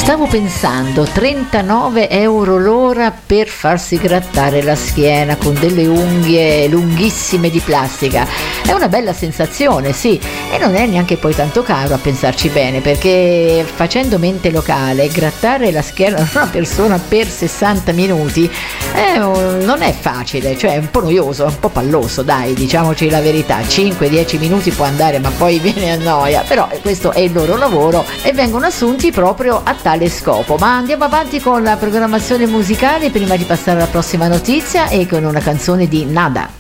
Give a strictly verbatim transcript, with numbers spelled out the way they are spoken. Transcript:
Stavo pensando, trentanove euro l'ora per farsi grattare la schiena con delle unghie lunghissime di plastica. È una bella sensazione, sì, e non è neanche poi tanto caro a pensarci bene, perché facendo mente locale, grattare la schiena a una persona per sessanta minuti eh, non è facile, cioè è un po' noioso, un po' palloso, dai, diciamoci la verità. cinque dieci minuti può andare, ma poi viene a noia, però questo è il loro lavoro e vengono assunti proprio a tale scopo. Ma andiamo avanti con la programmazione musicale prima di passare alla prossima notizia e con una canzone di Nada.